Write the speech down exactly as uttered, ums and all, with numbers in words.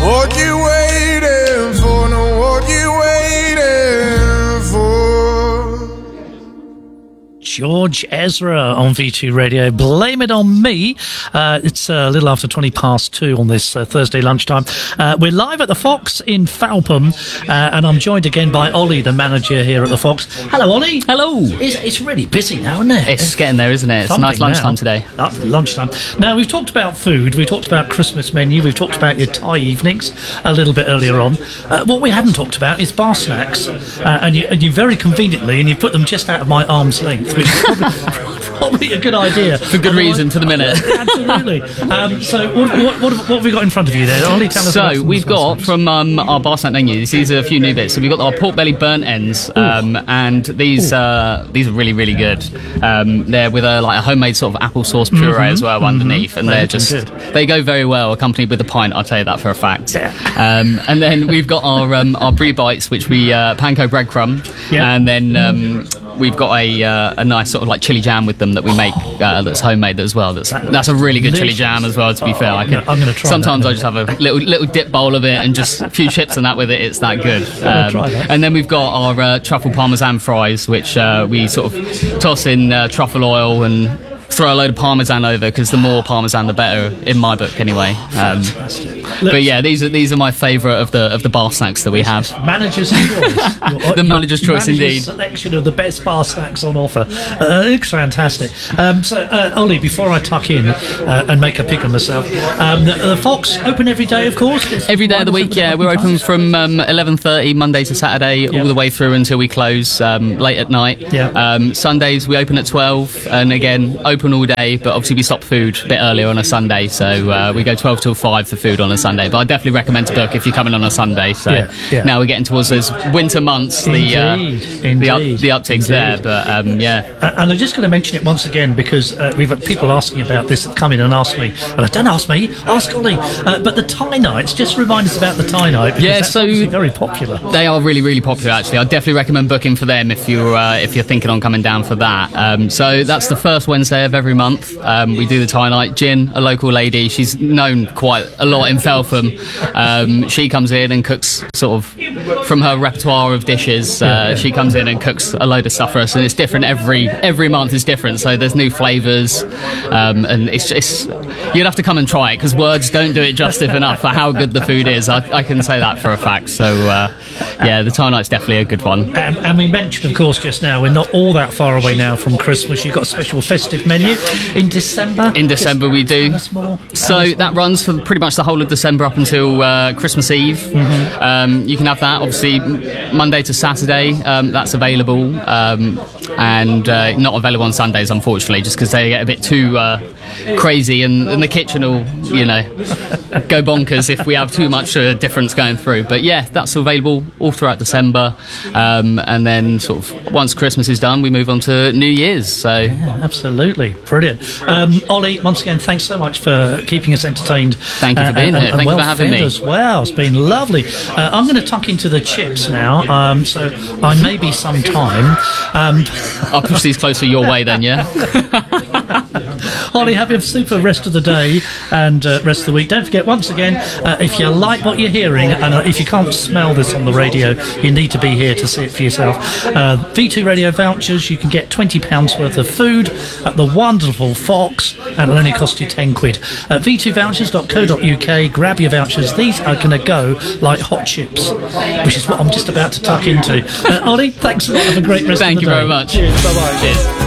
What you waiting for? No, what you waiting for? George Ezra on V two Radio. Blame It On Me. Uh, it's a little after twenty past two on this uh, Thursday lunchtime. Uh, we're live at the Fox in Falpham, uh, and I'm joined again by Ollie, the manager here at the Fox. Hello, Ollie. Hello. It's, it's really busy now, isn't it? It's getting there, isn't it? It's a nice lunchtime now. today. Up for lunchtime. Now, we've talked about food, we've talked about Christmas menu, we've talked about your Thai evenings a little bit earlier on. Uh, what we haven't talked about is bar snacks, uh, and, you, and you very conveniently, and you put them just out of my arm's length, which is probably, probably a good idea. For good reason, to the minute. Absolutely. Um, so, what, what, what, what have we got in front of you there? Ollie, tell us so, we've got from um, our bar snack menu, these are a few new bits. So, we've got our pork belly burnt ends, um, and these uh, these are really, really good. Um, they're with a like a homemade sort of applesauce puree mm-hmm. as well mm-hmm. underneath, and they're, they're just good. They go very well accompanied with a pint. I'll tell you that for a fact. Yeah. Um, and then we've got our um, our brie bites, which we uh, panko breadcrumb, yeah. and then um, we've got a uh, a nice sort of like chili jam with them that we make uh, that's homemade as well. That's that's a really good chili jam as well. To be oh, fair, I can, I'm going to try. Sometimes that, I just have a little little dip bowl of it and just a few chips and that with it. It's that good. Um, try that. And then we've got our uh, truffle parmesan fries, which uh, we sort of toss in uh, truffle oil and throw a load of parmesan over, because the more parmesan the better in my book anyway. Um, but yeah, these are these are my favourite of the of the bar snacks that we have. Manager's choice. The manager's choice, manager's indeed. Selection of the best bar snacks on offer. Uh, it's fantastic. Um, so, uh, Ollie, before I tuck in uh, and make a pick of myself, um, the, the Fox open every day, of course. It's every day of the week. Yeah, we're open from um, eleven thirty Monday to Saturday, yep. all the way through until we close um, late at night. Yeah. Um, Sundays we open at twelve, and again open all day, but obviously we stop food a bit earlier on a Sunday, so uh, we go twelve till five for food on a Sunday. But I definitely recommend to book if you're coming on a Sunday. So yeah, yeah. now we're getting towards those winter months, the uh, the, up, the upticks there. But um, yeah, and I'm just going to mention it once again, because uh, we've had people asking about this that come in and ask me, and don't ask me, ask Ollie. Uh, but the Thai nights, just remind us about the Thai night, because yeah, that's so very popular. They are really, really popular. Actually, I definitely recommend booking for them if you're uh, if you're thinking on coming down for that. Um, so that's the first Wednesday of every month. Um, we do the Thai night. Jin, a local lady, she's known quite a lot in Feltham. Um, she comes in and cooks sort of from her repertoire of dishes. Uh, yeah, yeah. She comes in and cooks a load of stuff for us, and it's different every every month. Is different, so there's new flavours, um, and it's it's you'd have to come and try it, because words don't do it justice enough for how good the food is. I, I can say that for a fact. So uh, yeah, the Thai night's definitely a good one. And, and we mentioned, of course, just now, we're not all that far away now from Christmas. You've got a special festive menu in December. In December we do. So that runs for pretty much the whole of December up until uh, Christmas Eve. Mm-hmm. Um, you can have that, obviously, Monday to Saturday. Um, that's available, um, and uh, not available on Sundays, unfortunately, just because they get a bit too uh, crazy, and, and the kitchen will, you know, go bonkers if we have too much uh, difference going through. But yeah, that's available all throughout December, um, and then sort of once Christmas is done, we move on to New Year's. So yeah, absolutely brilliant. Um, Ollie, once again, thanks so much for keeping us entertained. Thank you for being uh, here. And, Thank well you for having me as well. It's been lovely. Uh, I'm going to tuck into the chips now, um, so I may be some time. Um, I'll push these closer your way then, yeah? Ollie, have a super rest of the day and uh, rest of the week. Don't forget, once again, uh, if you like what you're hearing, and uh, if you can't smell this on the radio, you need to be here to see it for yourself. Uh, V two Radio vouchers, you can get twenty pounds worth of food at the wonderful Fox, and it'll only cost you ten quid. Uh, v two vouchers dot co dot u k, grab your vouchers. These are going to go like hot chips, which is what I'm just about to tuck into. Uh, Ollie, thanks a lot. Have a great rest Thank of the day. Thank you very much. Cheers. Bye-bye. Cheers.